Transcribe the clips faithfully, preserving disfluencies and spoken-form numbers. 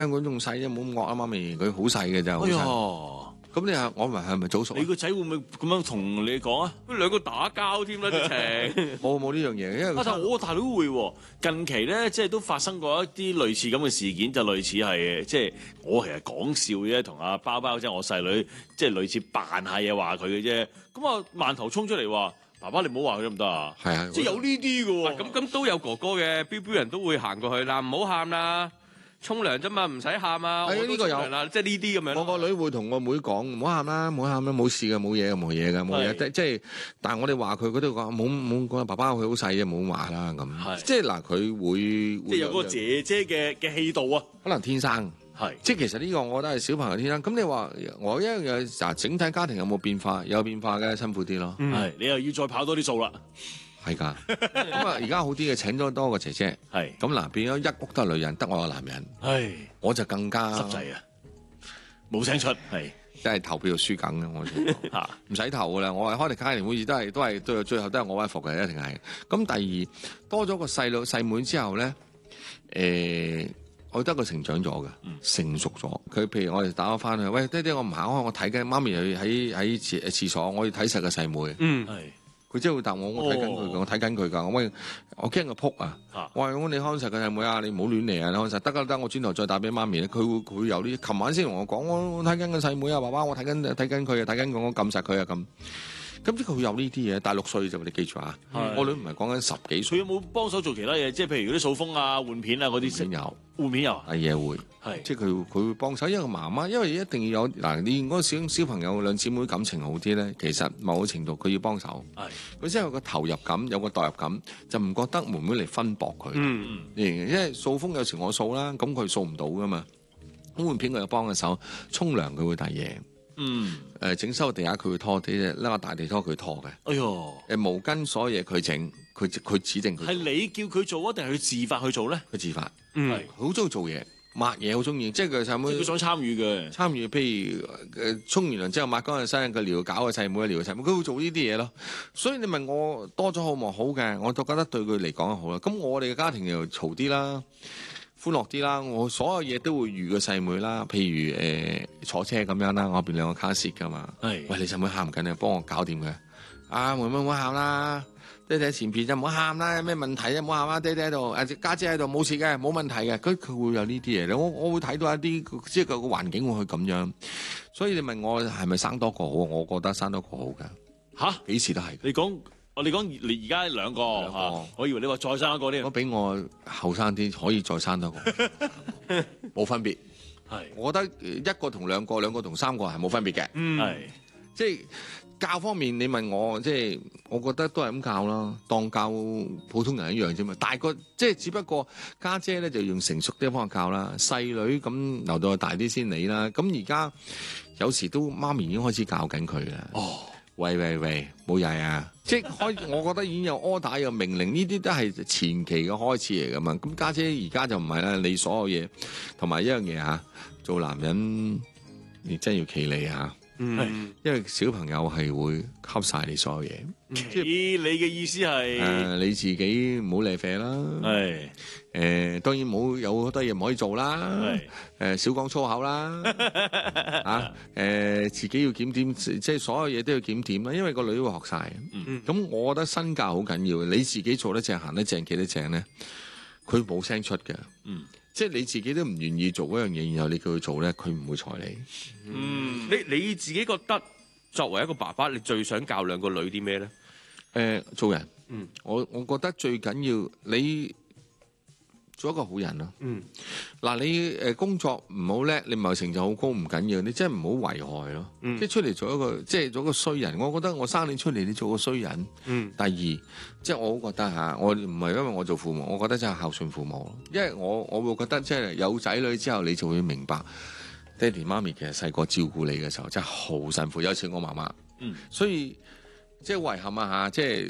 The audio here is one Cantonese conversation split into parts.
香港仲細啫，冇咁惡啊媽咪，佢好細嘅咋。 哎呀， 咁你係我咪係咪早熟？ 你個仔會唔會咁樣同你講啊？兩個打交添啦，直情。 冇冇呢樣嘢，因為啊！但係我個大佬會喎，近期咧即係都發生過一啲類似咁嘅事件，就類似係即係我其實講笑啫，同阿包包即係我細女，即係類似扮下嘢話佢嘅啫。咁啊，萬頭衝出嚟話：爸爸你唔好話佢得唔得啊？ 係啊， 即係有呢啲嘅喎。 咁咁都有哥哥嘅，標標人都會行過去啦，唔好喊啦，沖涼啫嘛，唔使喊啊。 係啊呢個有啦，即係呢啲咁樣。 我個女會同我妹講：唔好喊啦，唔好喊啦，冇事嘅，冇嘢嘅，冇嘢嘅，冇嘢。即即係，但係我哋話佢嗰度講冇冇講爸爸佢好細嘅，冇話啦咁。 係即係嗱，佢會即係有個姐姐嘅嘅氣度啊， 可能天生。 係， 即係其實呢個我覺得係小朋友天生。咁你話我一樣嘢嗱，整體家庭有冇變化？有變化嘅，辛苦啲咯。 係你又要再跑多啲數啦。 係㗎。咁啊，而家好啲嘅，請咗多個姐姐。 係。 咁嗱，變咗一屋得女人，得我個男人。 係。 我就更加濕滯啊，冇聲出。係。 即係投票輸梗嘅，我嚇唔使投㗎啦。我係開啲家庭會議都係都係最最後都係我屈服嘅，一定係。咁第二多咗個細佬細妹之後咧，誒、呃。我覺得佢成長咗嘅，成熟咗。佢譬如我哋打咗翻去，喂爹哋，我唔行開，我睇緊媽咪喺喺喺廁廁所，我要睇實個細妹。 嗯，係。 佢真係會答我，我睇緊佢㗎，我睇緊佢㗎。我喂，我驚佢撲啊！我話我你看實個細妹啊，你唔好亂嚟啊！你看實得㗎得，我轉頭再打俾媽咪咧。佢會佢有啲，琴晚先同我講，我睇緊個細妹啊，爸爸，我睇緊睇緊佢啊，睇緊佢，我撳實佢啊咁。咁即係佢有呢啲嘢，但係六歲就你記住啊！我女唔係講緊十幾歲。 佢有冇幫手做其他嘢？即係譬如嗰啲掃風啊、換片啊嗰啲。 先有換片有。 係嘢會，係即係佢佢會幫手，因為媽媽，因為一定要有嗱，你嗰個小小朋友兩姊妹感情好啲咧，其實某程度佢要幫手。係佢先有個投入感，有個代入感，就唔覺得妹妹嚟分薄佢。嗯嗯。因為掃風有時我掃啦，咁佢掃唔到噶嘛。咁換片佢又幫嘅手，沖涼佢會遞嘢。嗯，誒整修地下佢會拖啲，拉個大地拖佢拖嘅。哎呦，誒毛巾所有嘢佢整，佢佢指定佢。係你叫佢做啊，定係佢自發去做咧？佢自發，嗯，好中意做嘢，抹嘢好中意，即係佢細妹。佢想參與嘅，參與譬如誒沖完涼之後抹乾個身，佢撩搞個細妹，撩個細妹，佢會做呢啲嘢咯。所以你問我多咗好冇好嘅，我都覺得對佢嚟講好啦。咁我哋嘅家庭又嘈啲啦。歡樂啲啦，我所有嘢都會預個細妹啦，譬如誒、呃、坐車咁樣啦，我邊兩個卡 seat 噶嘛，喂你細妹喊唔緊要，幫我搞掂佢，啊妹妹唔好喊啦，爹哋喺前邊就唔好喊啦，有咩問題啊唔好喊啦，爹哋喺度，誒家姐喺度冇事嘅，冇問題嘅，佢佢會有呢啲嘢，我我會睇到一啲即係個環境會去咁樣，所以你問我係咪生多個好，我覺得生多個好㗎，吓幾時都係，你講。我哋講你而家兩個，兩個啊、我以為你話再生一個添。如果俾我後生啲，可以再生多個，冇分別。係，我覺得一個同兩個，兩個同三個係冇分別嘅。嗯，係，即係教方面，你問我，即係我覺得都係咁教啦，當教普通人一樣啫嘛。大個即係只不過家姐咧就用成熟啲方法教啦，細女咁留到大啲先理啦。咁而家有時都媽咪已經開始教緊佢啦。哦。喂喂喂，冇曳啊！即係開，我覺得已經有 order 有命令，呢啲都係前期嘅開始嚟噶嘛。咁家姐而家就唔係啦，你所有嘢同埋一樣嘢吓，做男人你真要企理吓。嗯，因為小朋友係會吸晒你所有嘢。即係你嘅意思係誒，你自己唔好舐啡啦。係誒，當然冇有好多嘢唔可以做啦。係誒，少講粗口啦。啊誒，自己要檢點，即係所有嘢都要檢點啦。因為個女會學晒。嗯，咁我覺得身教好緊要。你自己做得正，行得正，企得正咧，佢冇聲出嘅。嗯。即係你自己都唔願意做嗰樣嘢，然後你叫佢做咧，佢唔會睬你。 嗯，你你自己覺得作為一個爸爸，你最想教兩個女啲咩咧？誒、 呃，做人。嗯，我我覺得最緊要你做一個好人咯。嗯，嗱，你誒工作唔好叻，你唔係成就好高唔緊要，你真係唔好危害咯。嗯、即係出嚟做一個即係做一個衰人，我覺得我生你出嚟，你做個衰人。嗯，第二，即係我好覺得吓，我唔係因為我做父母，我覺得真係孝順父母。因為我我會覺得即係有仔女之後，你就會明白，爹哋媽咪其實細個照顧你嘅時候真係好辛苦，有似我媽媽。嗯，所以即係遺憾啊吓，即係。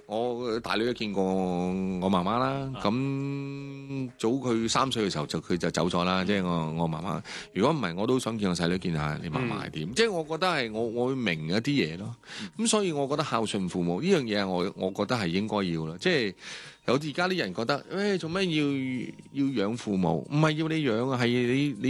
我大女都見過我媽媽啦，咁、啊、早佢三歲嘅時候就佢就走咗啦，即係、嗯、我我媽媽。如果唔係，我都想見我細女見下你媽媽係點。嗯、即係我覺得係我我會明一啲嘢咯。咁、嗯、所以我覺得孝順父母呢樣嘢，我我覺得係應該要啦。即係有而家啲人覺得，誒做咩要要養父母？唔係要你養啊，係你你。